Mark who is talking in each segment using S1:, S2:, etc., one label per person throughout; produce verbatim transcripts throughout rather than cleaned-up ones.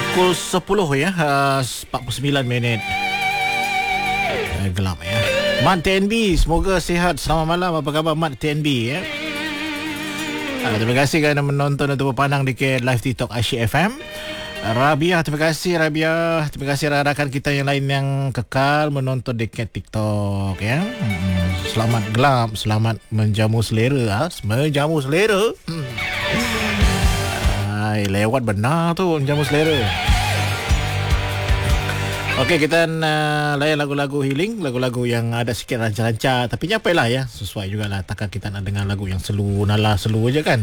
S1: Pukul sepuluh ya, uh, empat puluh sembilan minit. Uh, gelap ya. Mat T N B, semoga sihat. Selamat malam, apa khabar Mat T N B ya? Uh, terima kasih kerana menonton atau berpandang di K Live TikTok Asyik F M. Uh, Rabia, terima kasih Rabia. Terima kasih rakan-rakan kita yang lain yang kekal menonton di K TikTok ya. Hmm, selamat gelap, selamat menjamu selera, ha? Menjamu selera. Hmm. Ay, lewat benar tu menjamu selera. Okey, kita uh, layan lagu-lagu healing, lagu-lagu yang ada sikit rancak-rancak, tapi nyapailah ya, sesuai jugalah. Takkan kita nak dengar lagu yang selu, nala selu aja kan.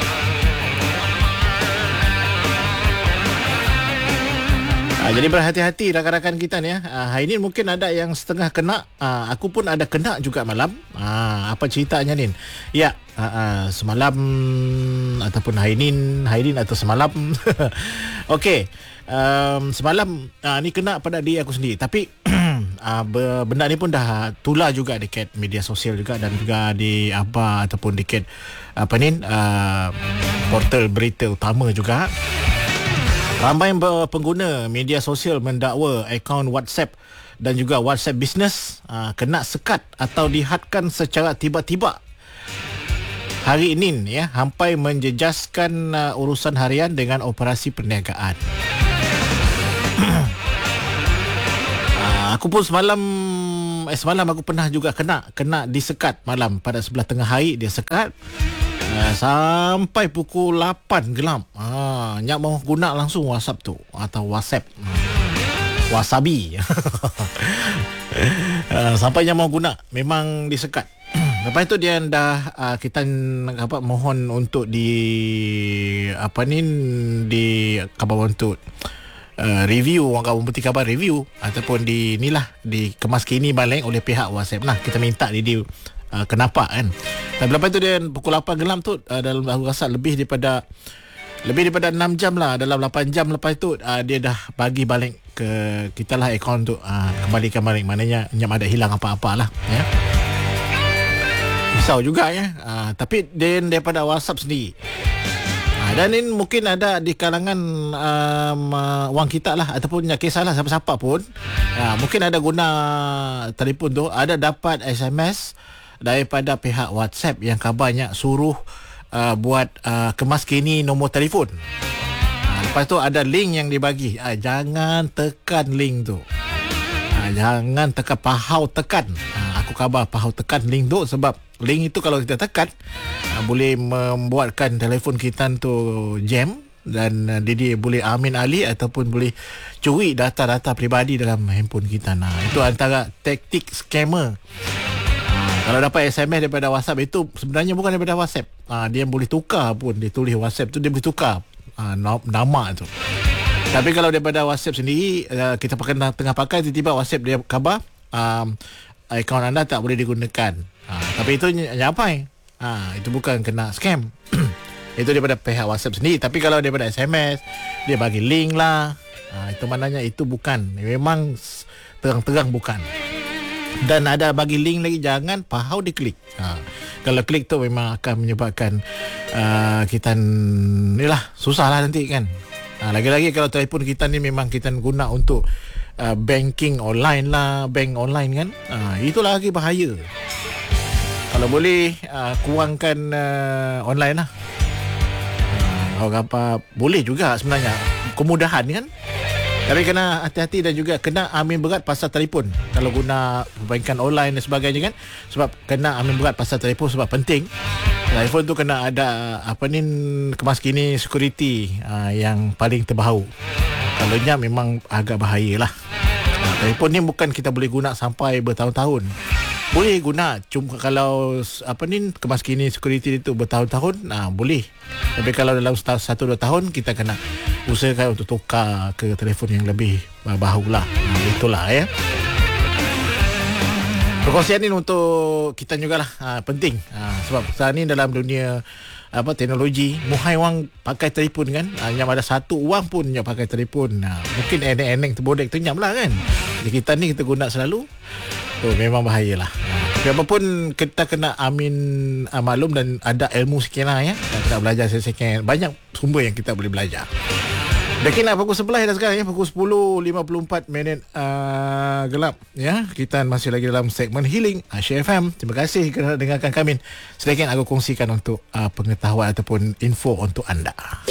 S1: Uh, jadi berhati-hati rakan-rakan kita ni ya. Uh, hari ni mungkin ada yang setengah kena. Uh, aku pun ada kena juga malam. Uh, apa ceritanya Nin? Ya, uh, uh, semalam ataupun hari ni, hari ni atau semalam. Okey. Um, semalam uh, ni kena pada diri aku sendiri. Tapi uh, benda ni pun dah tular juga dekat media sosial juga, dan juga di apa ataupun dekat apa ni uh, portal berita utama juga. Ramai pengguna media sosial mendakwa akaun WhatsApp dan juga WhatsApp Business uh, kena sekat atau dihadkan secara tiba-tiba hari ini ya, sampai menjejaskan uh, urusan harian dengan operasi perniagaan. uh, aku pun semalam eh, semalam aku pernah juga kena kena disekat malam pada sebelah tengah hari, dia sekat. Uh, sampai pukul lapan gelap. Ah, nyak mau guna langsung WhatsApp tu atau WhatsApp. Wasabi. uh, sampai nyak mau guna memang disekat. Lepas tu dia dah uh, kita apa mohon untuk di apa ni di khabar untuk uh, review, orang kawan putih khabar review ataupun di inilah dikemas kini balik oleh pihak WhatsApp. Nah, kita minta dia Uh, kenapa kan. Dan lepas tu dia pukul lapan gelap tu uh, dalam aku rasa lebih daripada lebih daripada enam jam lah, dalam lapan jam lepas tu uh, dia dah bagi balik ke kita lah akaun tu, uh, kembalikan balik, maknanya nyam ada hilang apa-apa lah ya. Risau juga ya. Uh, tapi dia daripada WhatsApp sendiri. Uh, dan ini mungkin ada di kalangan um, uh, wang kita lah ataupun kisahlah siapa-siapa pun uh, mungkin ada guna telefon tu, ada dapat S M S daripada pihak WhatsApp yang kabarnya suruh uh, buat uh, kemas kini nombor telefon. Uh, lepas tu ada link yang dibagi. Uh, jangan tekan link tu. Uh, jangan tekan, pahau tekan. Uh, aku khabar pahau tekan link tu, sebab link itu kalau kita tekan uh, boleh membuatkan telefon kita tu jam, dan uh, dia, dia boleh amin ali ataupun boleh curi data-data peribadi dalam handphone kita. Nah, itu antara taktik scammer. Kalau dapat S M S daripada WhatsApp itu sebenarnya bukan daripada WhatsApp. Ha, dia boleh tukar pun, dia tulis WhatsApp tu dia boleh tukar ha, nama tu. Tapi kalau daripada WhatsApp sendiri, uh, kita pakai tengah pakai tiba-tiba WhatsApp dia khabar um, akaun anda tak boleh digunakan. Ha, tapi itu nyapai. Ha, itu bukan kena scam. Itu daripada pihak WhatsApp sendiri. Tapi kalau daripada S M S, dia bagi link lah. Ha, itu maknanya itu bukan. Memang terang-terang bukan. Dan ada bagi link lagi, jangan pahau diklik. Ha, kalau klik tu memang akan menyebabkan uh, kita ni lah susah lah nanti kan. Ha, lagi-lagi kalau telefon kita ni memang kita guna untuk uh, banking online lah, bank online kan. Ha, itu lagi bahaya. Kalau boleh uh, kurangkan uh, online lah. Ha, orang apa boleh juga sebenarnya, kemudahan kan. Tapi kena hati-hati dan juga kena amin berat pasal telefon. Kalau guna perbankan online dan sebagainya kan. Sebab kena amin berat pasal telefon sebab penting. Telefon tu kena ada apa ni kemas kini security uh, yang paling terbaru. Kalau nya memang agak bahayalah. Uh, telefon ni bukan kita boleh guna sampai bertahun-tahun. Boleh guna, cuma kalau apa ni kemas kini security itu bertahun-tahun, nah boleh. Tapi kalau dalam satu dua tahun kita kena usahakan untuk tukar ke telefon yang lebih baru lah. Nah, itulah ya. Perkongsian ini untuk kita jugalah ha, penting. Ha, sebab sekarang ni dalam dunia apa teknologi, muhai wang pakai telefon kan. Ha, yang ada satu wang pun yang pakai telefon. Ha, mungkin eneng-eneng terbodek tu nyam lah kan. Jadi kita ni kita guna selalu. Tu memang bahayalah. Tapi apapun kita kena amin uh, maklum dan ada ilmu sikit lah ya. Kita belajar sikit. Banyak sumber yang kita boleh belajar. Dah kena pukul sebelas dah sekarang ya. Pukul sepuluh lima puluh empat minit uh, gelap ya. Kita masih lagi dalam segmen Healing Asia F M. Terima kasih kerana dengarkan kami. Sedikit aku kongsikan untuk uh, pengetahuan ataupun info untuk anda.